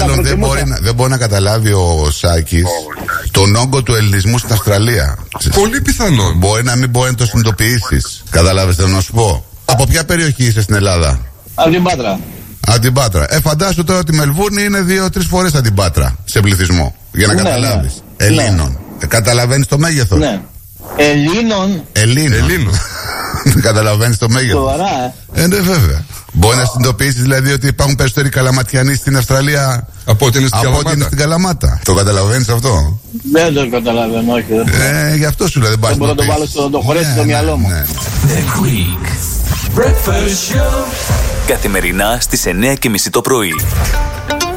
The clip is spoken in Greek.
μάλλον δεν μπορεί να καταλάβει ο Σάκης τον όγκο του ελληνισμού στην Αυστραλία. Πολύ πιθανό. Μπορεί να μην μπορεί να το συνειδητοποιήσεις. Κατάλαβες, θέλω να σου πω. Από ποια περιοχή είσαι στην Ελλάδα? Από την Πάτρα. Από την Πάτρα. Φαντάσου τώρα ότι η Μελβούρνη είναι 2-3 φορές από την Πάτρα σε πληθυσμό. Για να καταλάβεις. Ναι. Ελλήνων. Καταλαβαίνεις το μέγεθος? Ναι. Ελλήνων. Καταλαβαίνεις το μέγεθος? Σοβαρά, ναι, βέβαια. Μπορεί να συνειδητοποιήσεις δηλαδή ότι υπάρχουν περισσότεροι καλαματιανοί στην Αυστραλία από ότι είναι στην Καλαμάτα. Το καταλαβαίνεις αυτό? Δεν το καταλαβαίνω, όχι. Γι' αυτό σου λέω δεν μπορώ να το βάλω στο χωρέσι στο μυαλό μου. The Greek Breakfast Show. Καθημερινά στις 9:30 το πρωί.